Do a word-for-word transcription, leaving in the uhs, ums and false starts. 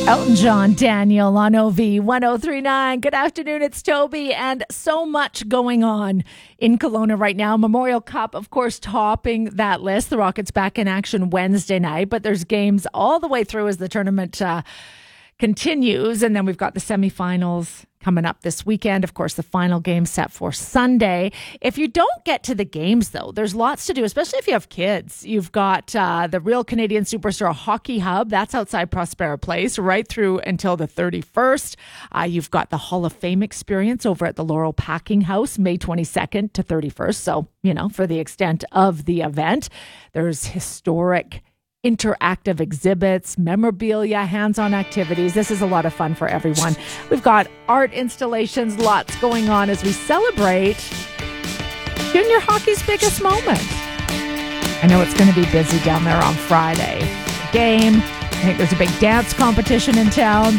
Elton John, Daniel on O V one oh three point nine. Good afternoon, it's Toby, and so much going on in Kelowna right now. Memorial Cup, of course, topping that list. The Rockets back in action Wednesday night, but there's games all the way through as the tournament uh, continues, and then we've got the semifinals coming up this weekend. Of course, the final game set for Sunday. If you don't get to the games, though, there's lots to do, especially if you have kids. You've got uh, the Real Canadian Superstar Hockey Hub. That's outside Prospera Place right through until the thirty-first. Uh, you've got the Hall of Fame experience over at the Laurel Packing House, May twenty-second to thirty-first. So, you know, for the extent of the event, there's historic interactive exhibits, memorabilia, hands-on activities. This is a lot of fun for everyone. We've got art installations, lots going on as we celebrate junior hockey's biggest moment. I know it's going to be busy down there on Friday. Game. I think there's a big dance competition in town.